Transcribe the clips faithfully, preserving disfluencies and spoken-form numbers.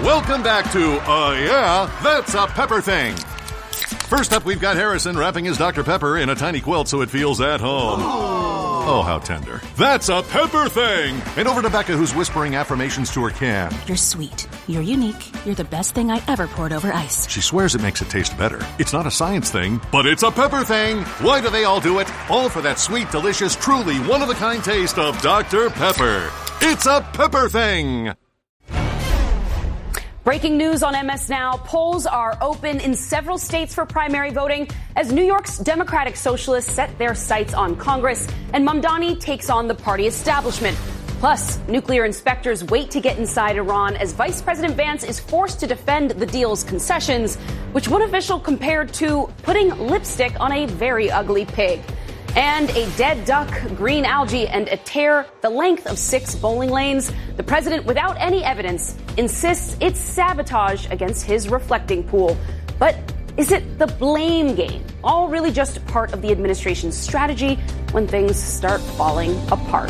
Welcome back to, uh, yeah, That's a Pepper Thing. First up, we've got Harrison wrapping his Doctor Pepper in a tiny quilt so it feels at home. Oh, how tender. That's a Pepper Thing. And over to Becca, who's whispering affirmations to her can. You're sweet. You're unique. You're the best thing I ever poured over ice. She swears it makes it taste better. It's not a science thing, but it's a pepper thing. Why do they all do it? All for that sweet, delicious, truly one-of-a-kind taste of Doctor Pepper. It's a Pepper Thing. Breaking news on M S Now. Polls are open in several states for primary voting as New York's Democratic Socialists set their sights on Congress and Mamdani takes on the party establishment. Plus, nuclear inspectors wait to get inside Iran as Vice President Vance is forced to defend the deal's concessions, which one official compared to putting lipstick on a very ugly pig. And a dead duck, green algae, and a tear the length of six bowling lanes. The president, without any evidence, insists it's sabotage against his reflecting pool. But is it the blame game? All really just part of the administration's strategy when things start falling apart.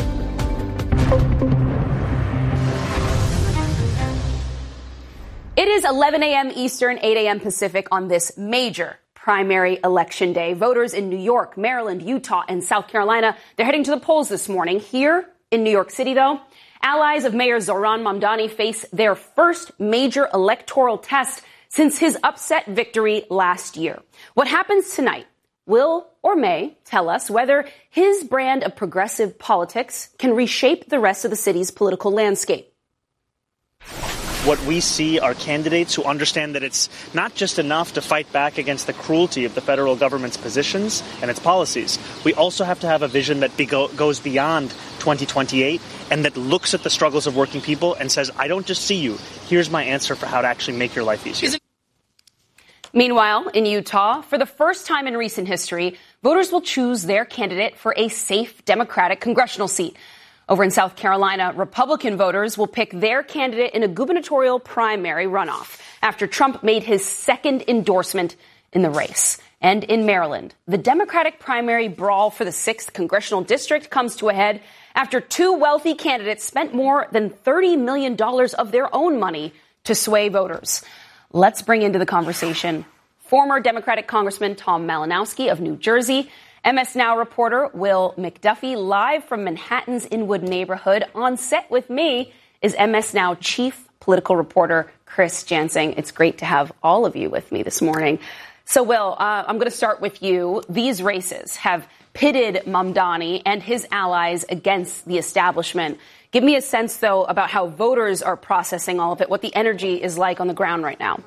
It is eleven a.m. Eastern, eight a.m. Pacific on this major primary election day. Voters in New York, Maryland, Utah, and South Carolina, they're heading to the polls this morning. Here in New York City, though, allies of Mayor Zohran Mamdani face their first major electoral test since his upset victory last year. What happens tonight will or may tell us whether his brand of progressive politics can reshape the rest of the city's political landscape. What we see are candidates who understand that it's not just enough to fight back against the cruelty of the federal government's positions and its policies. We also have to have a vision that be go- goes beyond twenty twenty-eight and that looks at the struggles of working people and says, I don't just see you. Here's my answer for how to actually make your life easier. Meanwhile, in Utah, for the first time in recent history, voters will choose their candidate for a safe Democratic congressional seat. Over in South Carolina, Republican voters will pick their candidate in a gubernatorial primary runoff after Trump made his second endorsement in the race. And in Maryland, the Democratic primary brawl for the sixth congressional district comes to a head after two wealthy candidates spent more than thirty million dollars of their own money to sway voters. Let's bring into the conversation former Democratic Congressman Tom Malinowski of New Jersey, M S Now reporter Will McDuffie, live from Manhattan's Inwood neighborhood. On set with me is M S Now chief political reporter Chris Jansing. It's great to have all of you with me this morning. So, Will, uh, I'm going to start with you. These races have pitted Mamdani and his allies against the establishment. Give me a sense, though, about how voters are processing all of it, what the energy is like on the ground right now.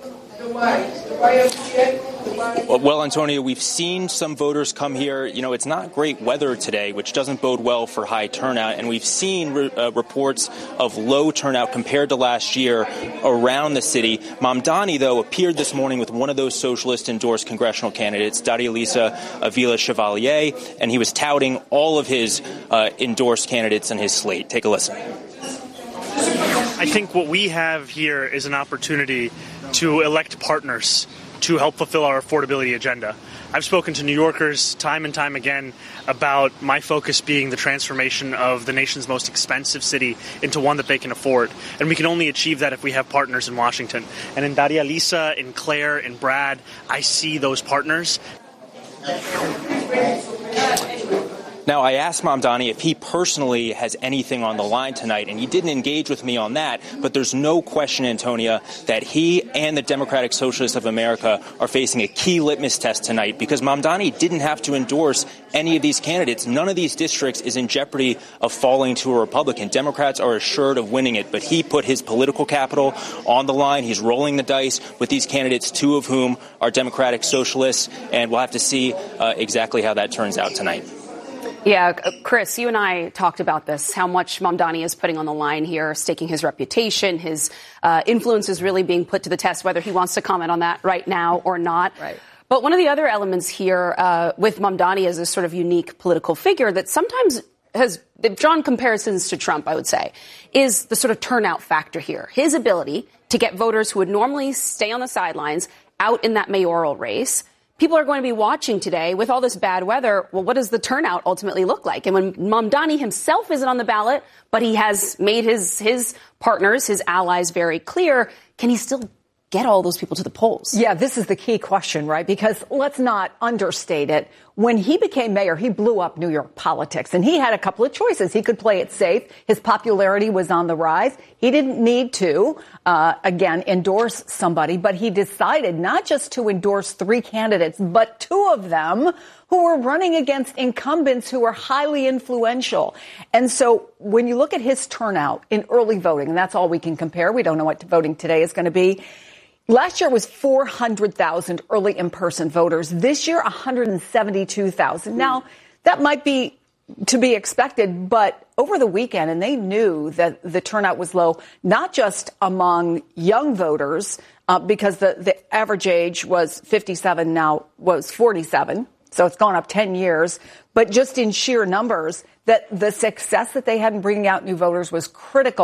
Well, Antonia, we've seen some voters come here. You know, it's not great weather today, which doesn't bode well for high turnout. And we've seen re- uh, reports of low turnout compared to last year around the city. Mamdani, though, appeared this morning with one of those socialist-endorsed congressional candidates, Darialisa Avila Chevalier, and he was touting all of his uh, endorsed candidates in his slate. Take a listen. I think what we have here is an opportunity to elect partners to help fulfill our affordability agenda. I've spoken to New Yorkers time and time again about my focus being the transformation of the nation's most expensive city into one that they can afford. And we can only achieve that if we have partners in Washington. And in Darialisa, in Claire, in Brad, I see those partners. Now, I asked Mamdani if he personally has anything on the line tonight, and he didn't engage with me on that. But there's no question, Antonia, that he and the Democratic Socialists of America are facing a key litmus test tonight because Mamdani didn't have to endorse any of these candidates. None of these districts is in jeopardy of falling to a Republican. Democrats are assured of winning it, but he put his political capital on the line. He's rolling the dice with these candidates, two of whom are Democratic Socialists, and we'll have to see uh, exactly how that turns out tonight. Yeah, Chris, you and I talked about this, how much Mamdani is putting on the line here, staking his reputation, his uh, influence is really being put to the test, whether he wants to comment on that right now or not. Right. But one of the other elements here uh, with Mamdani as a sort of unique political figure that sometimes has drawn comparisons to Trump, I would say, is the sort of turnout factor here. His ability to get voters who would normally stay on the sidelines out in that mayoral race people are going to be watching today with all this bad weather. Well, what does the turnout ultimately look like? And when Mamdani himself isn't on the ballot, but he has made his his partners, his allies very clear, can he still get all those people to the polls? Yeah, this is the key question, right? Because let's not understate it. When he became mayor, he blew up New York politics, and he had a couple of choices. He could play it safe. His popularity was on the rise. He didn't need to, uh, again, endorse somebody, but he decided not just to endorse three candidates, but two of them who were running against incumbents who were highly influential. And so when you look at his turnout in early voting, and that's all we can compare, we don't know what voting today is going to be. Last year was four hundred thousand early in-person voters. This year, one hundred seventy-two thousand. Now, that might be to be expected, but over the weekend, and they knew that the turnout was low, not just among young voters, uh, because the, the average age was fifty-seven, now was forty-seven. So it's gone up ten years, but just in sheer numbers, that the success that they had in bringing out new voters was critical.